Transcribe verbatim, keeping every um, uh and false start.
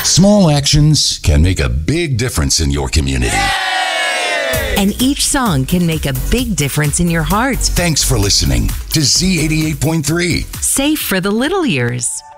Small actions can make a big difference in your community. And each song can make a big difference in your heart. Thanks for listening to Z eighty-eight point three. Safe for the little ears.